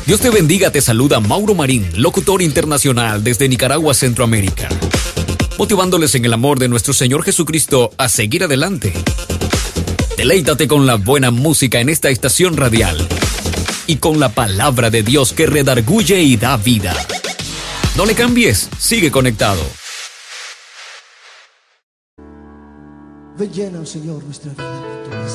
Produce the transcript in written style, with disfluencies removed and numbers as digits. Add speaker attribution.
Speaker 1: Dios te bendiga, te saluda Mauro Marín, locutor internacional desde Nicaragua, Centroamérica, motivándoles en el amor de nuestro Señor Jesucristo a seguir adelante. Deleítate con la buena música en esta estación radial y con la palabra de Dios que redarguye y da vida. No le cambies, sigue conectado.
Speaker 2: Ven, llena, Señor, nuestra vida.